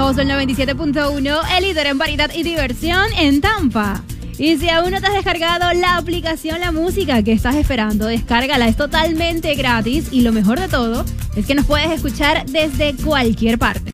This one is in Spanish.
somos el 97.1, el líder en variedad y diversión en Tampa. Y si aún no te has descargado la aplicación La Música, ¿qué estás esperando? Descárgala, es totalmente gratis y lo mejor de todo es que nos puedes escuchar desde cualquier parte.